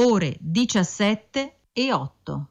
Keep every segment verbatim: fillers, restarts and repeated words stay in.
ore diciassette e otto.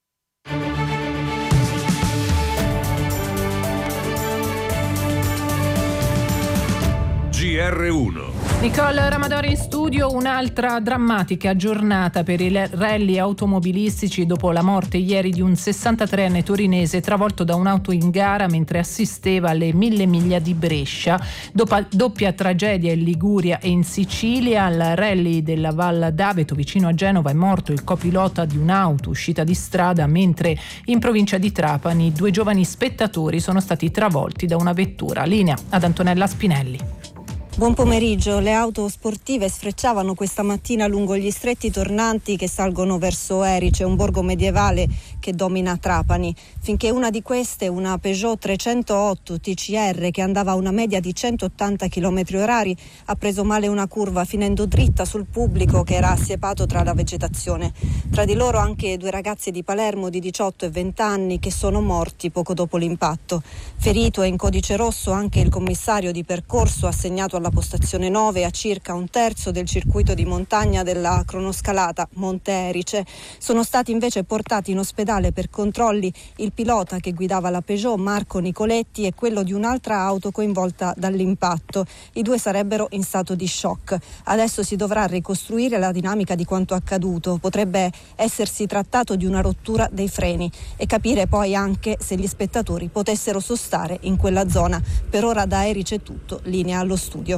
G R uno. Nicole Ramadori in studio. Un'altra drammatica giornata per i rally automobilistici dopo la morte ieri di un sessantatreenne torinese travolto da un'auto in gara mentre assisteva alle mille miglia di Brescia. Dopo, doppia tragedia in Liguria e in Sicilia. Al rally della Val d'Aveto vicino a Genova è morto il copilota di un'auto uscita di strada, mentre in provincia di Trapani due giovani spettatori sono stati travolti da una vettura. Linea ad Antonella Spinelli. Buon pomeriggio. Le auto sportive sfrecciavano questa mattina lungo gli stretti tornanti che salgono verso Erice, un borgo medievale che domina Trapani, finché una di queste, una Peugeot trecentootto T C R che andava a una media di centottanta chilometri orari, ha preso male una curva finendo dritta sul pubblico che era assiepato tra la vegetazione. Tra di loro anche due ragazzi di Palermo di diciotto e venti anni che sono morti poco dopo l'impatto. Ferito e in codice rosso anche il commissario di percorso assegnato alla postazione nove a circa un terzo del circuito di montagna della cronoscalata Monte Erice. Sono stati invece portati in ospedale per controlli il pilota che guidava la Peugeot, Marco Nicoletti, e quello di un'altra auto coinvolta dall'impatto. I due sarebbero in stato di shock. Adesso si dovrà ricostruire la dinamica di quanto accaduto. Potrebbe essersi trattato di una rottura dei freni e capire poi anche se gli spettatori potessero sostare in quella zona. Per ora da Erice è tutto. Linea allo studio.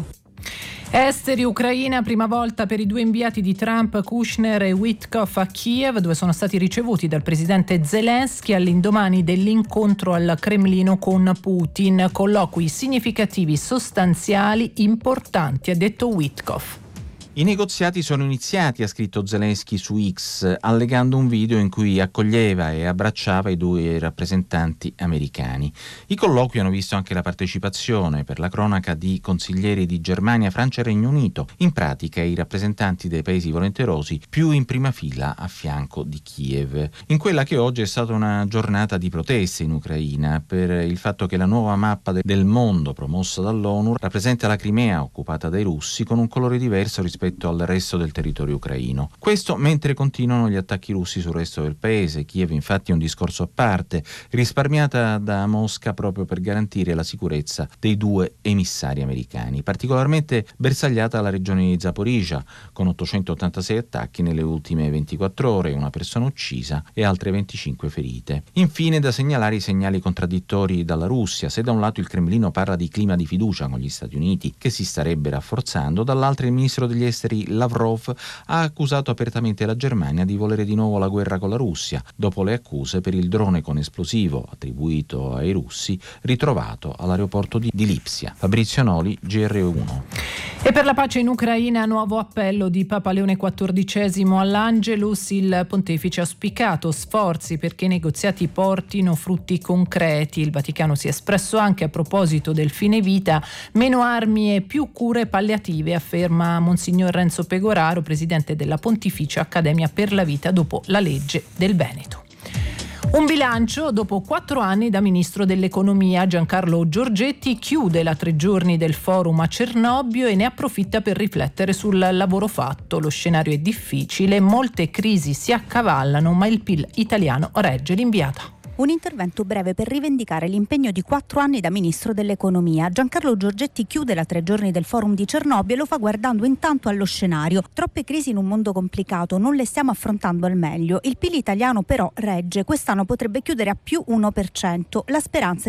Esteri, Ucraina, prima volta per i due inviati di Trump, Kushner e Witkoff a Kiev, dove sono stati ricevuti dal presidente Zelensky all'indomani dell'incontro al Cremlino con Putin. Colloqui significativi, sostanziali, importanti, ha detto Witkoff. I negoziati sono iniziati, ha scritto Zelensky su X, allegando un video in cui accoglieva e abbracciava i due rappresentanti americani. I colloqui hanno visto anche la partecipazione, per la cronaca, di consiglieri di Germania, Francia e Regno Unito, in pratica i rappresentanti dei paesi volenterosi più in prima fila a fianco di Kiev. In quella che oggi è stata una giornata di proteste in Ucraina per il fatto che la nuova mappa del mondo promossa dall'ONU rappresenta la Crimea occupata dai russi con un colore diverso rispetto al resto del territorio ucraino. Questo mentre continuano gli attacchi russi sul resto del paese. Kiev infatti è un discorso a parte, risparmiata da Mosca proprio per garantire la sicurezza dei due emissari americani. Particolarmente bersagliata la regione di Zaporizhzhia, con ottocentottantasei attacchi nelle ultime ventiquattro ore, una persona uccisa e altre venticinque ferite. Infine da segnalare i segnali contraddittori dalla Russia. Se da un lato il Cremlino parla di clima di fiducia con gli Stati Uniti che si starebbe rafforzando, dall'altro il ministro degli esteri Lavrov ha accusato apertamente la Germania di volere di nuovo la guerra con la Russia, dopo le accuse per il drone con esplosivo attribuito ai russi ritrovato all'aeroporto di, di Lipsia. Fabrizio Noli, G R uno. E per la pace in Ucraina, nuovo appello di Papa Leone quattordicesimo all'Angelus. Il pontefice ha auspicato sforzi perché i negoziati portino frutti concreti. Il Vaticano si è espresso anche a proposito del fine vita: meno armi e più cure palliative, afferma Monsignor Renzo Pegoraro, presidente della Pontificia Accademia per la Vita, dopo la legge del Veneto. Un bilancio dopo quattro anni da ministro dell'economia. Giancarlo Giorgetti chiude la tre giorni del forum a Cernobbio e ne approfitta per riflettere sul lavoro fatto. Lo scenario è difficile, molte crisi si accavallano, ma il P I L italiano regge. L'inviata. Un intervento breve per rivendicare l'impegno di quattro anni da ministro dell'economia. Giancarlo Giorgetti chiude la tre giorni del forum di Cernobbio e lo fa guardando intanto allo scenario. Troppe crisi in un mondo complicato, non le stiamo affrontando al meglio. Il P I L italiano però regge, quest'anno potrebbe chiudere a più uno per cento. La speranza